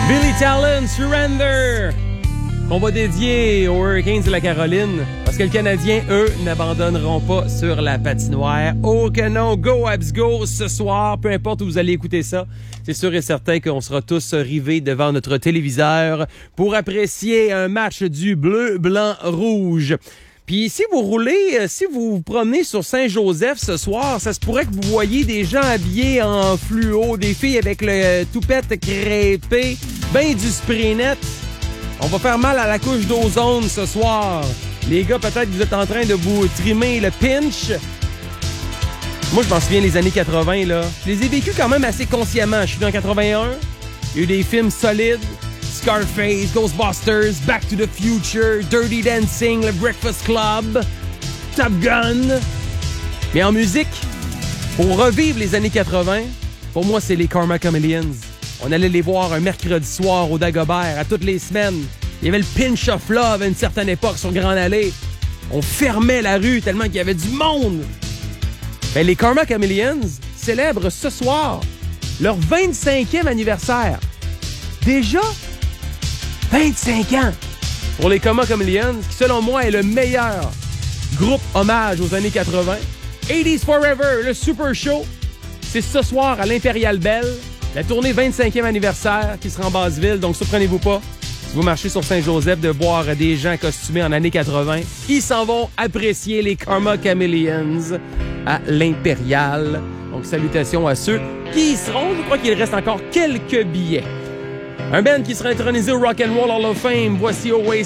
Billy Talent, Surrender, qu'on va dédier aux Hurricanes de la Caroline, parce que les Canadiens, eux, n'abandonneront pas sur la patinoire. Oh que non, go Habs go ce soir, peu importe où vous allez écouter ça. C'est sûr et certain qu'on sera tous rivés devant notre téléviseur pour apprécier un match du bleu, blanc, rouge. Puis si vous roulez, si vous vous promenez sur Saint-Joseph ce soir, ça se pourrait que vous voyez des gens habillés en fluo, des filles avec le toupette crêpé, ben du spray net. On va faire mal à la couche d'ozone ce soir. Les gars, peut-être que vous êtes en train de vous trimer le pinch. Moi, je m'en souviens les années 80, là. Je les ai vécus quand même assez consciemment. Je suis né en 81. Il y a eu des films solides. Scarface, Ghostbusters, Back to the Future, Dirty Dancing, Le Breakfast Club, Top Gun. Mais en musique, pour revivre les années 80, pour moi, c'est les Karma Chameleons. On allait les voir un mercredi soir au Dagobert, à toutes les semaines. Il y avait le Pinch of Love à une certaine époque sur Grande Allée. On fermait la rue tellement qu'il y avait du monde. Ben, les Karma Chameleons célèbrent ce soir leur 25e anniversaire. Déjà 25 ans pour les Karma Chameleons, qui selon moi est le meilleur groupe hommage aux années 80. 80s Forever, le Super Show, c'est ce soir à l'Impérial Bell. La tournée 25e anniversaire qui sera en Basseville, donc surprenez-vous pas. Si vous marchez sur Saint-Joseph de voir des gens costumés en années 80, ils s'en vont apprécier les Karma Chameleons à l'Impérial. Donc salutations à ceux qui y seront. Je crois qu'il reste encore quelques billets. Un band qui sera intronisé au Rock and Roll Hall of Fame. Voici Oasis.